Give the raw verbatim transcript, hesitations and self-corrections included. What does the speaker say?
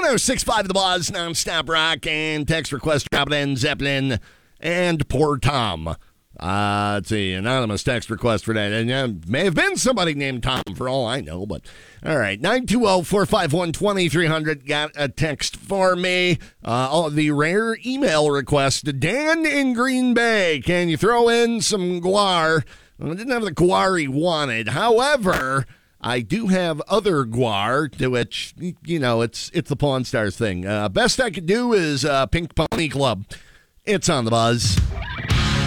oh six five The Buzz, nonstop rock, and text request Robin Zeppelin and Poor Tom. Uh, let's see, anonymous text request for that. And uh, may have been somebody named Tom for all I know, but all right. nine two zero, four five one, two three zero zero. Got a text for me. Uh, oh, the rare email request. Dan in Green Bay, can you throw in some guar? Well, I didn't have the guar he wanted. However, I do have other guar, to which, you know, it's it's the Pawn Stars thing. Uh, best I could do is uh, Pink Pony Club. It's on the Buzz.